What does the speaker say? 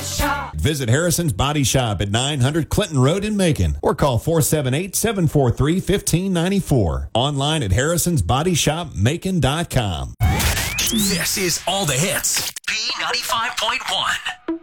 Shop. Visit Harrison's Body Shop at 900 Clinton Road in Macon or call 478-743-1594. Online at harrisonsbodyshopmacon.com. This is All the Hits. B95.1.